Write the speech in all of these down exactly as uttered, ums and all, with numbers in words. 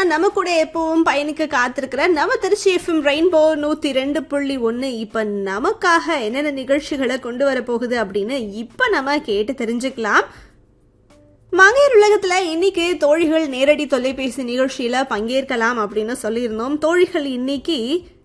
நம்ம கூட எப்பவும் பயணிக்க காத்திருக்கிற நம்ம திருச்சி எஃப்எம் ரெயின்போ நூத்தி ரெண்டு புள்ளி ஒன்னு இப்ப நமக்காக என்னென்ன நிகழ்ச்சிகளை கொண்டு வர போகுது அப்படின்னு இப்ப நம்ம கேட்டு தெரிஞ்சுக்கலாம். மங்கையர் உலகத்துல இன்னைக்கு தோழிகள் நேரடி தொலைபேசி நிகழ்ச்சியில பங்கேற்கலாம் அப்படின்னு சொல்லியிருந்தோம். தோழிகள் இன்னைக்கு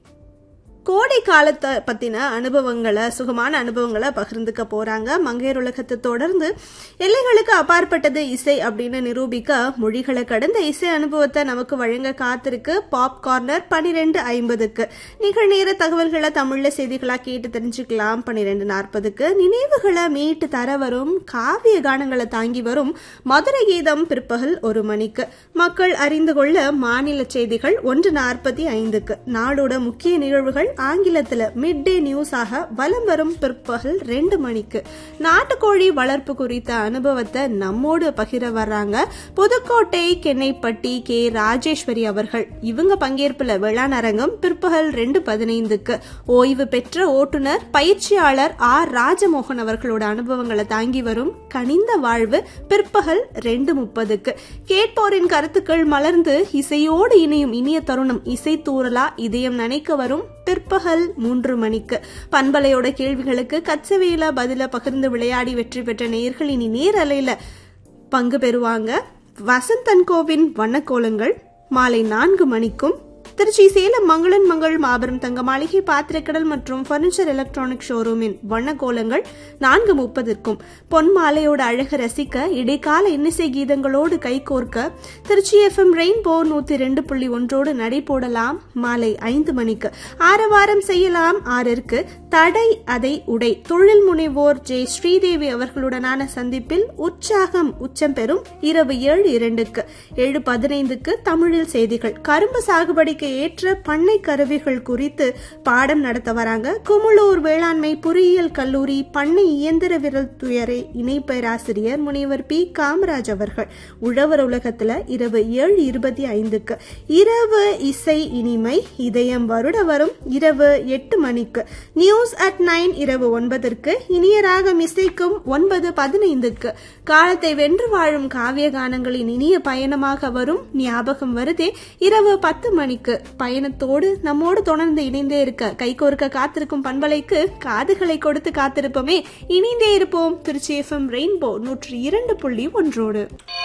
கோடை காலத்தை பத்தின அனுபவங்களை சுகமான அனுபவங்களை பகிர்ந்துக்க போறாங்க. மங்கையர் உலகத்தை தொடர்ந்து எல்லைகளுக்கு அப்பாற்பட்டது இசை அப்படின்னு நிரூபிக்க மொழிகளை கடந்த இசை அனுபவத்தை நமக்கு வழங்க காத்திருக்கு பாப் கார்னர் பனிரெண்டு ஐம்பதுக்கு. நிகழ்நேர தகவல்களை தமிழ்ல செய்திகளா கேட்டு தெரிஞ்சுக்கலாம். பனிரெண்டு நாற்பதுக்கு நினைவுகளை மீட்டு தர வரும் காவிய கானங்களை தாங்கி வரும் மதுரை கீதம் பிற்பகல் ஒரு மணிக்கு. மக்கள் அறிந்து கொள்ள மாநில செய்திகள் ஒன்று நாற்பத்தி ஐந்துக்கு. நாடோட முக்கிய நிகழ்வுகள் ஆங்கிலத்துல மிட் டே நியூஸ் ஆக வலம் வரும் பிற்பகல் ரெண்டு மணிக்கு. நாட்டுக்கோழி வளர்ப்பு குறித்த அனுபவத்தை நம்மோடு பகிர வர்றாங்க புதுக்கோட்டை கென்னைப்பட்டி கே ராஜேஸ்வரி அவர்கள். இவங்க பங்கேற்புல வேளாண் அரங்கம் பிற்பகல் ரெண்டு பதினைந்துக்கு. ஓய்வு பெற்ற ஓட்டுநர் பயிற்சியாளர் ஆர் ராஜமோகன் அவர்களோட அனுபவங்களை தாங்கி வரும் கனிந்த வாழ்வு பிற்பகல் ரெண்டு முப்பதுக்கு. கேட்போரின் கருத்துக்கள் மலர்ந்து இசையோடு இணையும் இனிய தருணம் இசை தூரலா இதயம் நினைக்க வரும் பிற்பகல் மூன்று மணிக்கு. பண்பலையோட கேள்விகளுக்கு கச்சவையில பதில பகிர்ந்து விளையாடி வெற்றி பெற்ற நேயர்கள் இனி நேரலையில பங்கு பெறுவாங்க. வசந்தன் கோவின் வண்ணக்கோலங்கள் மாலை நான்கு மணிக்கும். திருச்சி சேலம் மங்களன் மங்கள் மாபெரும் தங்க மாளிகை பாத்திரக்கடல் மற்றும் பர்னிச்சர் எலக்ட்ரானிக் ஷோரூமின் வண்ணக்கோலங்கள் நான்கு முப்பதற்கும். பொன் மாலையோட அழக ரசிக்க இடைக்கால இன்னிசை கீதங்களோடு கைகோர்க்க திருச்சி எஃப்எம் ரெயின்போ நூத்தி ரெண்டு புள்ளி ஒன்றோடு நடை போடலாம் மாலை ஐந்து மணிக்கு. ஆரவாரம் செய்யலாம் ஆறிற்கு. தடை அதை உடை தொழில் முனைவோர் ஜே ஸ்ரீதேவி அவர்களுடனான சந்திப்பில் உற்சாகம் உச்சம் பெறும் இரவு ஏழு இரண்டுக்கு. ஏழு பதினைந்துக்கு தமிழில் செய்திகள். கரும்பு சாகுபடிக்கு ஏற்ற பண்ணை கருவிகள் குறித்து பாடம் நடத்த வராங்க குமுளூர் வேளாண்மை பொறியியல் கல்லூரி பண்ணை இயந்திர விரல் துயரை இணை பேராசிரியர் முனைவர் பி காமராஜ் அவர்கள். உழவர் உலகத்துல இரவு ஏழு இருபத்தி ஐந்துக்கு. இரவு இசை இனிமை இதயம் வருட வரும் இரவு எட்டு மணிக்கு. நியூஸ் அட் நைன் இரவு ஒன்பதற்கு. இனிய ராகம் இசைக்கும் ஒன்பது பதினைந்துக்கு. காலத்தை வென்று வாழும் காவிய கானங்களின் இனிய பயணமாக வரும் ஞாபகம் வருதே இரவு பத்து மணிக்கு. பயணத்தோடு நம்மோடு தொடர்ந்து இணைந்தே இருக்க கைகோர்க்க காத்திருக்கும் பண்பலைக்கு காதுகளை கொடுத்து காத்திருப்போமே. இணைந்தே இருப்போம் திருச்சி எஃப்எம் ரெயின்போ நூற்றி இரண்டு புள்ளி ஒன்றோடு.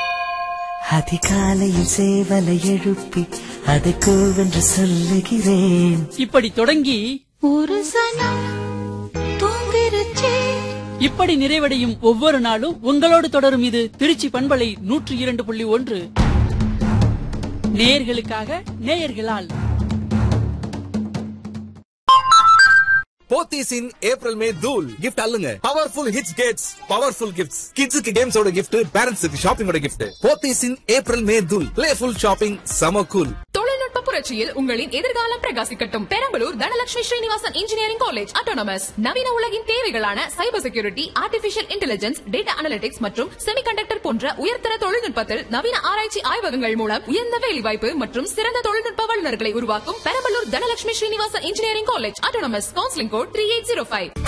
அதிகாலையில் சேவலை எழுப்பி அதை கூவென்று சொல்லுகிறேன். இப்படி தொடங்கி ஒரு சனம் தூங்கிருச்சே இப்படி நிறைவடையும் ஒவ்வொரு நாளும் உங்களோடு தொடரும் இது திருச்சி பண்பலை நூற்றி இரண்டு புள்ளி ஒன்று. நேயர்களுக்காக நேயர்களால். போத்தீஸ் இன் ஏப்ரல் மே தூள் gift அல்லுங்க. Powerful hits Gates powerful gifts. கிட்ஸுக்கு கேம்ஸோட கிஃப்ட், பேரண்ட்ஸுக்கு ஷாப்பிங்கோட கிஃப்ட். போத்தீஸ் இன் ஏப்ரல் மே தூள் பிளேஃபுல் ஷாப்பிங் சம கூல். தொழில்நுட்ப புரட்சியில் உங்களின் எதிர்காலம் பிரகாசிக்கட்டும். Perambalur Dhanalakshmi Srinivasan engineering college autonomous நவீன உலகின் தேவைகளான cyber security, artificial intelligence, data analytics மற்றும் செமிகண்டக்டர் போன்ற உயர்தர தொழில்நுட்பத்தில் நவீன ஆராய்ச்சி ஆய்வகங்கள் மூலம் உயர்ந்த வேலைவாய்ப்பு மற்றும் சிறந்த தொழில்நுட்ப வல்லுநர்களை உருவாக்கும் Perambalur Dhanalakshmi Srinivasan engineering college autonomous. Counselling code three eight zero five.